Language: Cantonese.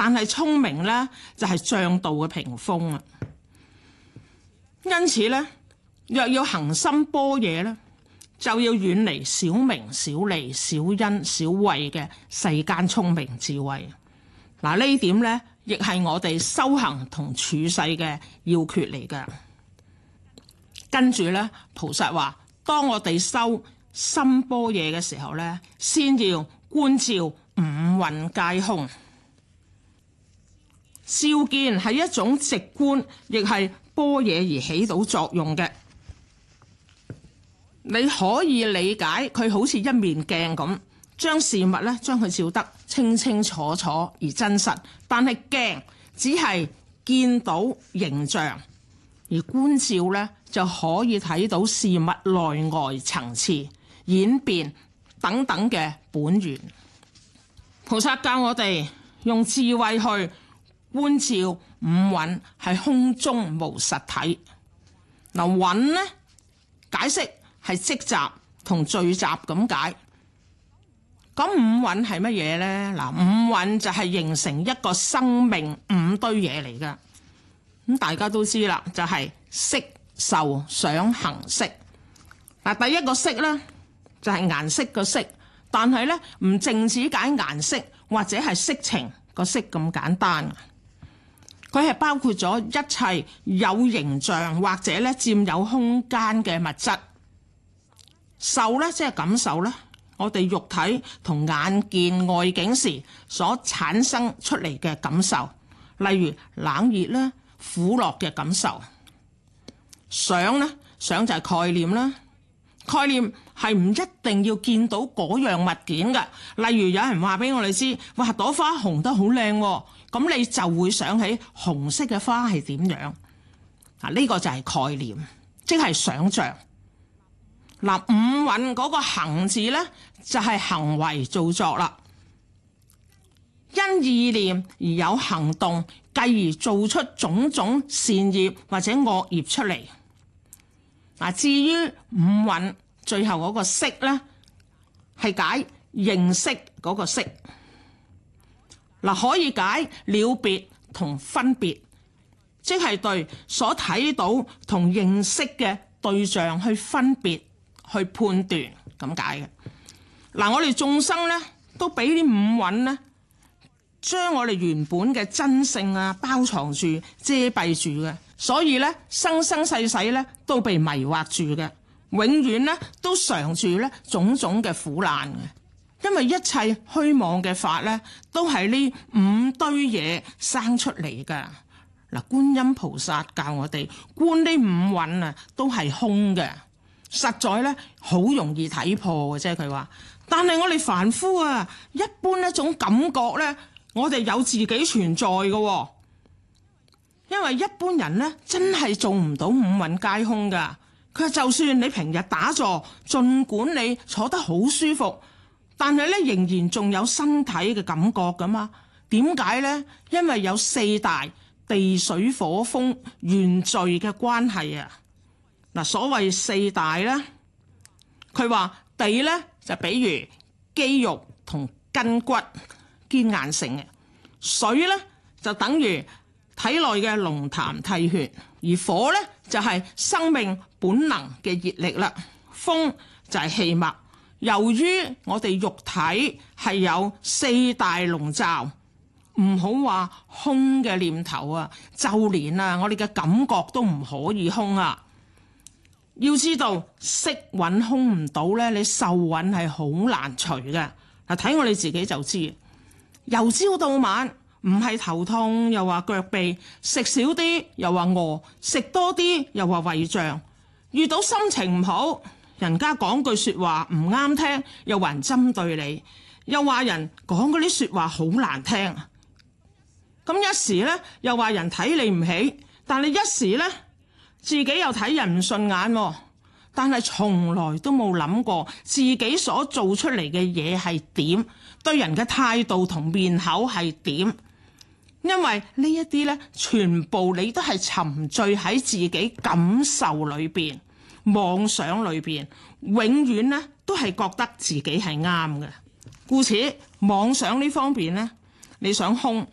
但係聰明咧就係障道嘅屏風啊。因此咧，若要行深般若咧，就要遠離小名、小利、小恩、小惠嘅世間聰明智慧。嗱，呢點咧亦係我哋修行同處世嘅要訣嚟㗎。跟住咧，菩薩話：當我哋修深般若嘅時候咧，先要觀照五蘊皆空。照見係一種直觀，亦係般若而起到作用嘅。你可以理解佢好似一面鏡咁，將事物咧將佢照得清清楚楚而真實。但係鏡只係見到形象，而觀照咧就可以睇到事物內外層次、演變等等嘅本源。菩薩教我哋用智慧去觀照五蘊係空中無實體。嗱，蘊呢解釋係積集同聚集咁解。咁五蘊係乜嘢呢？嗱，五蘊就係形成一個生命五堆嘢嚟噶。咁大家都知啦，就係色、受、想、行、識。嗱，第一個色呢，就係顏色個色，但係呢唔淨止解顏色或者係色情個色咁簡單。佢係包括咗一切有形象或者咧佔有空間嘅物質。受咧即係感受咧，我哋肉體同眼見外境時所產生出嚟嘅感受，例如冷熱啦、苦樂嘅感受。想咧，想就係概念啦，概念係唔一定要見到嗰樣物件嘅。例如有人話俾我哋知，哇，朵花紅得好靚喎，咁你就會想起紅色嘅花係點樣。呢個就係概念，即係想像。嗱，五蘊嗰個行字咧，就係行為造作啦。因意念而有行動，繼而做出種種善業或者惡業出嚟。嗱，至於五蘊最後嗰個識咧，係解認識嗰個識。嗱，可以解了別同分別，即係對所睇到同認識嘅對象去分別、去判斷咁解嘅。嗱，我哋眾生咧都俾啲五蘊咧，將我哋原本嘅真性啊包藏住、遮蔽住嘅，所以咧生生世世咧都被迷惑住嘅，永遠咧都嘗住咧種種嘅苦難嘅。因為一切虛妄嘅法咧，都係呢五堆嘢生出嚟噶。嗱，觀音菩薩教我哋觀呢五蘊啊，都係空嘅，實在咧好容易睇破嘅啫。佢話，但係我哋凡夫啊，一般一種感覺咧，我哋有自己存在嘅。因為一般人咧真係做唔到五蘊皆空噶。佢話就算你平日打坐，盡管你坐得好舒服，但係咧仍然仲有身體嘅感覺噶嘛？點解呢？因為有四大地水火風緣聚嘅關係啊！嗱，所謂四大咧，佢話地咧就比如肌肉同筋骨堅硬性嘅，水咧就等於體內嘅龍痰涕血，而火咧就係生命本能嘅熱力啦，風就係氣脈。由於我哋肉體係有四大籠罩，唔好話空嘅念頭啊，就連啊我哋嘅感覺都唔可以空啊。要知道色蘊空唔到咧，你受蘊係好難除嘅。嗱，睇我哋自己就知，由朝到晚唔係頭痛又話腳痹，食少啲又話餓，食多啲又話胃脹，遇到心情唔好，人家講句說話唔啱聽，又話人針對你，又話人講嗰啲說話好難聽。咁一時咧又話人睇你唔起，但係一時咧自己又睇人唔順眼，但係從來都冇諗過自己所做出嚟嘅嘢係點，對人嘅態度同面口係點。因為呢一啲咧全部你都係沉醉喺自己感受裏邊、妄想裏邊，永遠咧都係覺得自己係啱嘅。故此妄想呢方面咧，你想空